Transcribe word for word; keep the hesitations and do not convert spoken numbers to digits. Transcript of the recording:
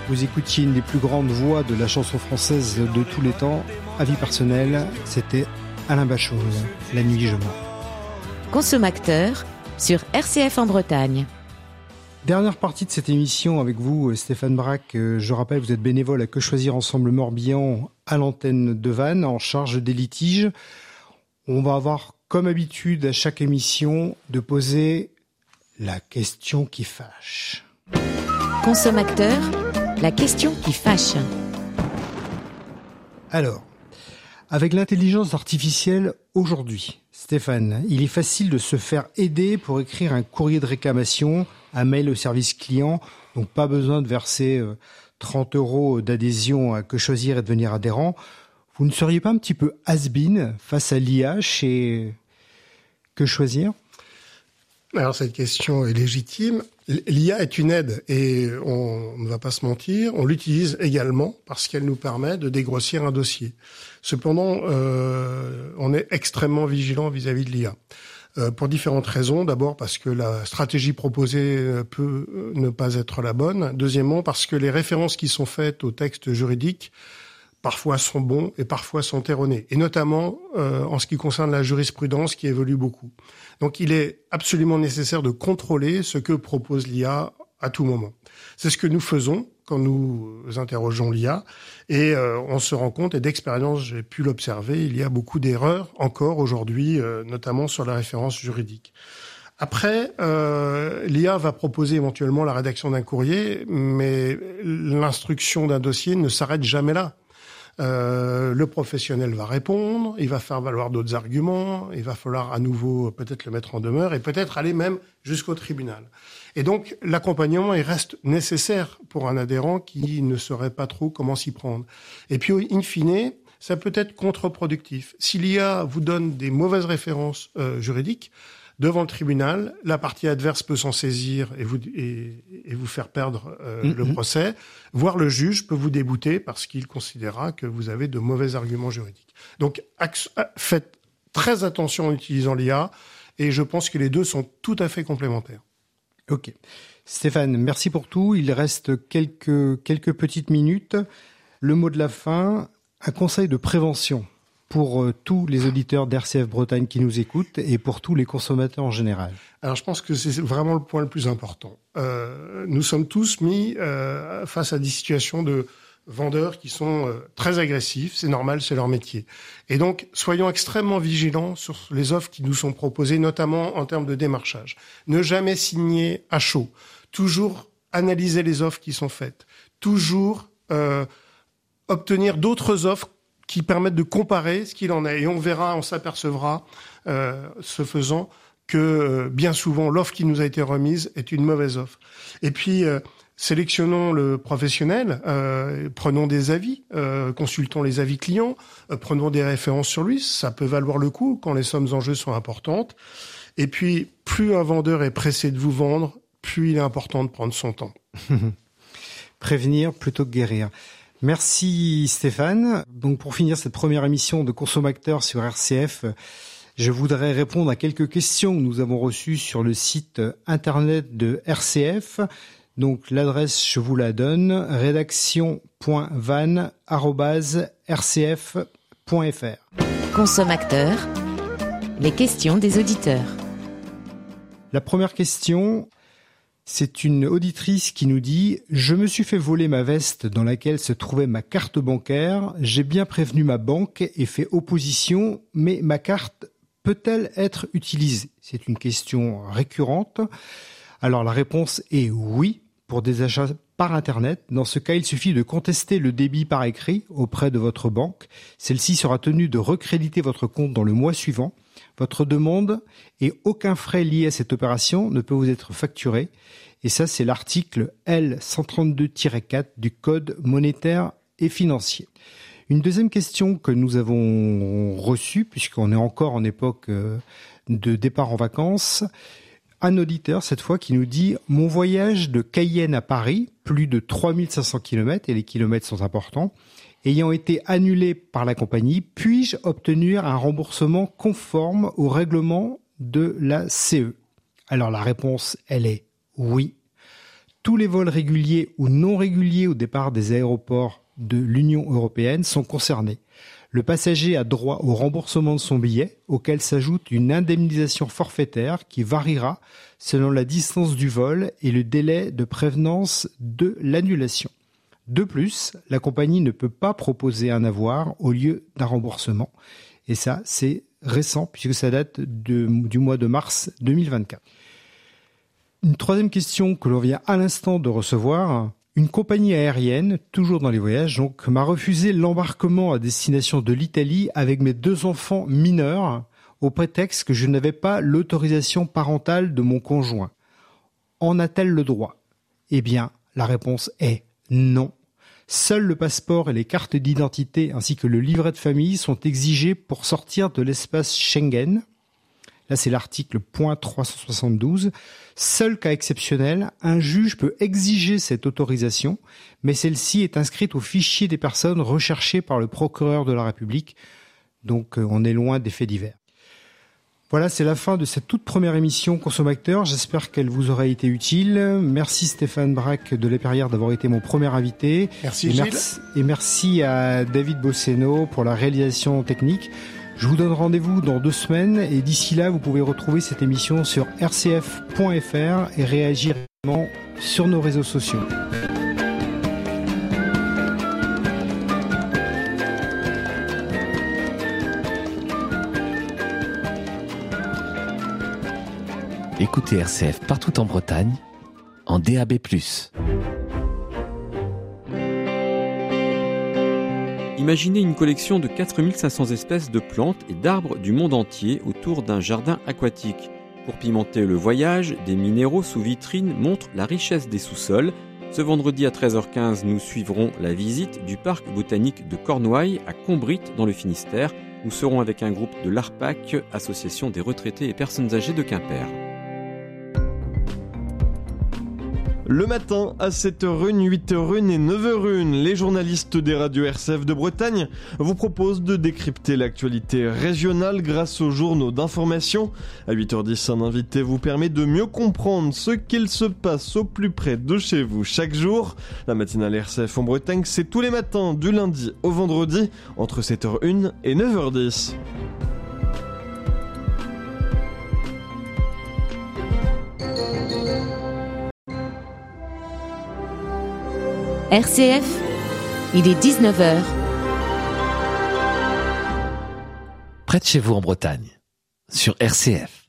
Vous écoutiez une des plus grandes voix de la chanson française de tous les temps. Avis personnel, c'était Alain Bachung, La nuit je mens. Consomacteur sur R C F en Bretagne. Dernière partie de cette émission avec vous, Stéphane Braque. Je rappelle, vous êtes bénévole à Que Choisir Ensemble Morbihan à l'antenne de Vannes, en charge des litiges. On va avoir comme habitude à chaque émission de poser la question qui fâche. Consomacteur, la question qui fâche. Alors, avec l'intelligence artificielle aujourd'hui, Stéphane, il est facile de se faire aider pour écrire un courrier de réclamation, un mail au service client, donc pas besoin de verser trente euros d'adhésion à Que Choisir et devenir adhérent. Vous ne seriez pas un petit peu has-been face à l'I A chez Que Choisir ? Alors cette question est légitime. L'I A est une aide et on ne va pas se mentir, on l'utilise également parce qu'elle nous permet de dégrossir un dossier. Cependant, euh, on est extrêmement vigilant vis-à-vis de l'I A. Euh, pour différentes raisons. D'abord parce que la stratégie proposée peut ne pas être la bonne. Deuxièmement parce que les références qui sont faites au texte juridique parfois sont bons et parfois sont erronés, et notamment euh, en ce qui concerne la jurisprudence qui évolue beaucoup. Donc il est absolument nécessaire de contrôler ce que propose l'I A à tout moment. C'est ce que nous faisons quand nous interrogeons l'I A, et euh, on se rend compte, et d'expérience j'ai pu l'observer, il y a beaucoup d'erreurs encore aujourd'hui, euh, notamment sur la référence juridique. Après, euh, l'I A va proposer éventuellement la rédaction d'un courrier, mais l'instruction d'un dossier ne s'arrête jamais là. Euh, le professionnel va répondre, il va faire valoir d'autres arguments, il va falloir à nouveau peut-être le mettre en demeure et peut-être aller même jusqu'au tribunal. Et donc l'accompagnement il reste nécessaire pour un adhérent qui ne saurait pas trop comment s'y prendre. Et puis in fine, ça peut être contre-productif. Si l'I A vous donne des mauvaises références euh, juridiques, devant le tribunal, la partie adverse peut s'en saisir et vous, et, et vous faire perdre euh, mmh, le mmh. procès, voire le juge peut vous débouter parce qu'il considérera que vous avez de mauvais arguments juridiques. Donc, faites très attention en utilisant l'I A et je pense que les deux sont tout à fait complémentaires. Ok. Stéphane, merci pour tout. Il reste quelques, quelques petites minutes. Le mot de la fin, un conseil de prévention pour euh, tous les auditeurs d'R C F Bretagne qui nous écoutent et pour tous les consommateurs en général. Alors je pense que c'est vraiment le point le plus important. Euh, nous sommes tous mis euh, face à des situations de vendeurs qui sont euh, très agressifs, c'est normal, c'est leur métier. Et donc soyons extrêmement vigilants sur les offres qui nous sont proposées, notamment en termes de démarchage. Ne jamais signer à chaud, toujours analyser les offres qui sont faites, toujours euh, obtenir d'autres offres qui permettent de comparer ce qu'il en est. Et on verra, on s'apercevra, euh, ce faisant, que euh, bien souvent, l'offre qui nous a été remise est une mauvaise offre. Et puis, euh, sélectionnons le professionnel, euh, prenons des avis, euh, consultons les avis clients, euh, prenons des références sur lui, ça peut valoir le coup quand les sommes en jeu sont importantes. Et puis, plus un vendeur est pressé de vous vendre, plus il est important de prendre son temps. Prévenir plutôt que guérir. Merci Stéphane. Donc pour finir cette première émission de Consomacteur sur R C F, je voudrais répondre à quelques questions que nous avons reçues sur le site internet de R C F. Donc l'adresse, je vous la donne, rédaction point vannes arobase r c f point f r. Consomacteur, les questions des auditeurs. La première question, c'est une auditrice qui nous dit « Je me suis fait voler ma veste dans laquelle se trouvait ma carte bancaire. J'ai bien prévenu ma banque et fait opposition, mais ma carte peut-elle être utilisée ?» C'est une question récurrente. Alors la réponse est oui pour des achats par Internet. Dans ce cas, il suffit de contester le débit par écrit auprès de votre banque. Celle-ci sera tenue de recréditer votre compte dans le mois suivant. Votre demande et aucun frais lié à cette opération ne peut vous être facturé. Et ça, c'est l'article L cent trente-deux tiret quatre du Code monétaire et financier. Une deuxième question que nous avons reçue, puisqu'on est encore en époque de départ en vacances, un auditeur cette fois qui nous dit « Mon voyage de Cayenne à Paris, plus de trois mille cinq cents kilomètres, et les kilomètres sont importants, ayant été annulé par la compagnie, puis-je obtenir un remboursement conforme au règlement de la C E ?» Alors la réponse, elle est oui. Tous les vols réguliers ou non réguliers au départ des aéroports de l'Union européenne sont concernés. Le passager a droit au remboursement de son billet, auquel s'ajoute une indemnisation forfaitaire qui variera selon la distance du vol et le délai de prévenance de l'annulation. De plus, la compagnie ne peut pas proposer un avoir au lieu d'un remboursement. Et ça, c'est récent puisque ça date de, du mois de mars deux mille vingt-quatre. Une troisième question que l'on vient à l'instant de recevoir. Une compagnie aérienne, toujours dans les voyages, donc, m'a refusé l'embarquement à destination de l'Italie avec mes deux enfants mineurs au prétexte que je n'avais pas l'autorisation parentale de mon conjoint. En a-t-elle le droit ? Eh bien, la réponse est non. Seul le passeport et les cartes d'identité ainsi que le livret de famille sont exigés pour sortir de l'espace Schengen. Là, c'est l'article point trois cent soixante-douze. Seul cas exceptionnel, un juge peut exiger cette autorisation, mais celle-ci est inscrite au fichier des personnes recherchées par le procureur de la République. Donc, on est loin des faits divers. Voilà, c'est la fin de cette toute première émission Consomacteur. J'espère qu'elle vous aura été utile. Merci Stéphane Braque de l'Épérière d'avoir été mon premier invité. Merci et Gilles. Merci, et merci à David Bosseno pour la réalisation technique. Je vous donne rendez-vous dans deux semaines et d'ici là, vous pouvez retrouver cette émission sur r c f point f r et réagir également sur nos réseaux sociaux. Écoutez R C F partout en Bretagne, en D A B plus. Imaginez une collection de quatre mille cinq cents espèces de plantes et d'arbres du monde entier autour d'un jardin aquatique. Pour pimenter le voyage, des minéraux sous vitrine montrent la richesse des sous-sols. Ce vendredi à treize heures quinze, nous suivrons la visite du parc botanique de Cornouailles à Combrit dans le Finistère. Nous serons avec un groupe de l'ARPAC, Association des retraités et personnes âgées de Quimper. Le matin, à sept heures une, huit heures une et neuf heures une, les journalistes des radios R C F de Bretagne vous proposent de décrypter l'actualité régionale grâce aux journaux d'information. À huit heures dix, un invité vous permet de mieux comprendre ce qu'il se passe au plus près de chez vous chaque jour. La matinale R C F en Bretagne, c'est tous les matins du lundi au vendredi entre sept heures une et neuf heures dix. R C F, il est dix-neuf heures. Près de chez vous en Bretagne, sur R C F.